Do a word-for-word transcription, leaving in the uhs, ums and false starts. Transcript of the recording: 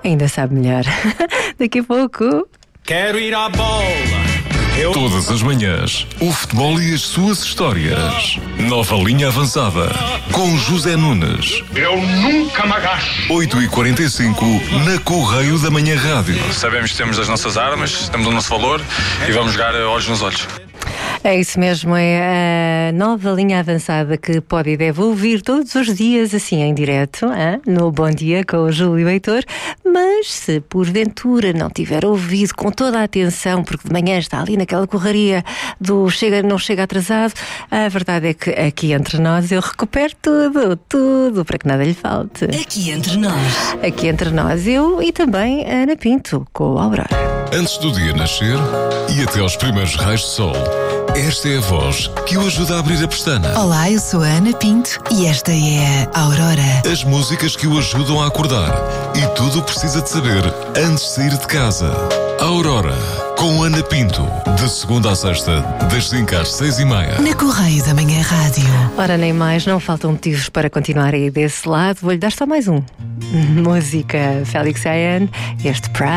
ainda sabe melhor. Daqui a pouco. Quero ir à bola. Eu... Todas as manhãs, o futebol e as suas histórias. Nova linha avançada, com José Nunes. Eu nunca me agacho. oito e quarenta e cinco, na Correio da Manhã Rádio. Sabemos que temos as nossas armas, temos o nosso valor e vamos jogar olhos nos olhos. É isso mesmo, é a nova linha avançada que pode e deve ouvir todos os dias, assim em direto, hein? No Bom Dia com o Júlio Heitor. Mas se porventura não tiver ouvido com toda a atenção, porque de manhã está ali naquela correria do chega, não chega atrasado, a verdade é que aqui entre nós eu recupero tudo, tudo, para que nada lhe falte. Aqui entre nós. Aqui entre nós, eu e também a Ana Pinto, com a Aurora. Antes do dia nascer e até aos primeiros raios de sol, esta é a voz que o ajuda a abrir a pestana. Olá, eu sou a Ana Pinto e esta é a Aurora. As músicas que o ajudam a acordar e tudo o que precisa de saber antes de sair de casa. Aurora, com Ana Pinto, de segunda à sexta, das cinco às seis e meia. Na Correio da Manhã Rádio. Ora, nem mais, não faltam motivos para continuar aí desse lado. Vou-lhe dar só mais um. Música Félix Ayane, este Pride.